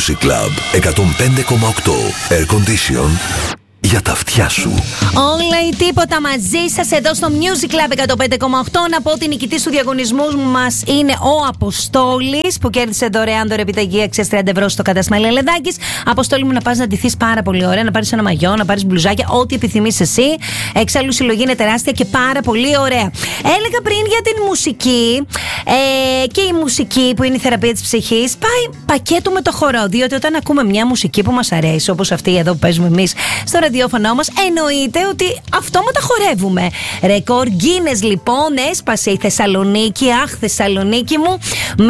Music Club 105,8. Air Condition για τα αυτιά σου. Όλα ή τίποτα μαζί σας εδώ στο Music Club 105,8. Να πω ότι νικητής του διαγωνισμού μας είναι ο Αποστόλης, που κέρδισε δωρεάν δωρεπιταγή αξίας 30 ευρώ στο κατάστημα Λελεδάκης. Αποστόλη μου, να πας να ντυθείς πάρα πολύ ωραία, να πάρεις ένα μαγιό, να πάρεις μπλουζάκια, ό,τι επιθυμείς εσύ. Εξάλλου η συλλογή είναι τεράστια και πάρα πολύ ωραία. Έλεγα πριν για την μουσική, και η μουσική που είναι η θεραπεία της ψυχής πάει πακέτο με το χορό. Διότι όταν ακούμε μια μουσική που μας αρέσει, όπως αυτή εδώ που παίζουμε εμείς στο ραδιόφωνο μας, εννοείται ότι αυτόματα χορεύουμε. Ρεκόρ Guinness λοιπόν έσπασε η Θεσσαλονίκη, αχ Θεσσαλονίκη μου, με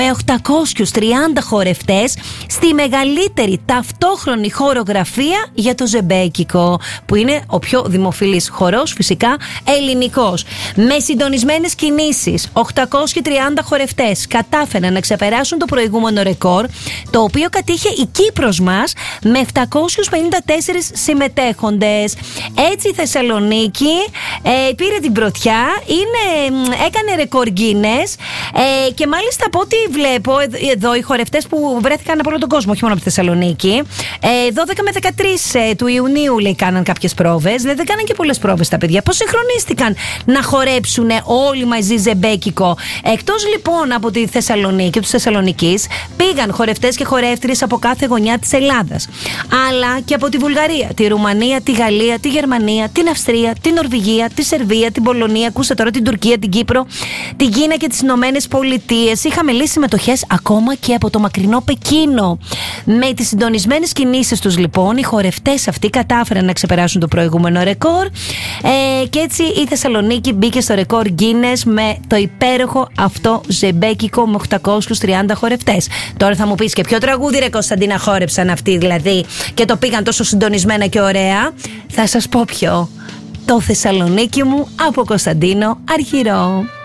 830 χορευτές στη μεγαλύτερη ταυτόχρονη χορογραφία για το ζεμπέκικο, που είναι ο πιο δημοφιλής χορός, φυσικά ελληνικός. Με συντονισμένες κινήσεις, 830 χορευτές κατάφεραν να ξεπεράσουν το προηγούμενο ρεκόρ, το οποίο κατήχε η Κύπρος μας με 754 συμμετέχοντες. Έτσι η Θεσσαλονίκη πήρε την πρωτιά, έκανε ρεκόρ Guinness, και μάλιστα από ό,τι βλέπω εδώ οι χορευτές που βρέθηκαν από όλο τον κόσμο, όχι μόνο από τη Θεσσαλονίκη, 12 με 13 του Ιουνίου λέει κάναν κάποιες πρόβες, δεν κάναν και πολλές πρόβες τα παιδιά. Πώς συγχρονίστηκαν να χορέψουν όλοι μαζί ζεμπέκικο. Εκτός λοιπόν από τη Θεσσαλονίκη και τους Θεσσαλονικής, πήγαν χορευτές και χορεύτριες από κάθε γωνιά της Ελλάδας, αλλά και από τη Βουλγαρία, τη Ρουμανία, τη Γαλλία, τη Γερμανία, την Αυστρία, την Νορβηγία, τη Σερβία, την Πολωνία, ακούστε τώρα, την Τουρκία, την Κύπρο, την Κίνα και τις Ηνωμένες Πολιτείες. Είχαμε λύσει συμμετοχές ακόμα και από το μακρινό Πεκίνο. Με τις συντονισμένες κινήσεις τους λοιπόν, οι χορευτές αυτοί κατάφεραν να ξεπεράσουν το προηγούμενο ρεκόρ, και έτσι η Θεσσαλονίκη μπήκε στο ρεκόρ Guinness με το υπέροχο αυτό ζεμπέκικο με 830 χορευτές. Τώρα θα μου πεις, και ποιο τραγούδι ρε Κωνσταντίνα χόρεψαν αυτοί δηλαδή και το πήγαν τόσο συντονισμένα και ωραία? Θα σας πω ποιο. Το Θεσσαλονίκη μου από Κωνσταντίνο Αρχηρό.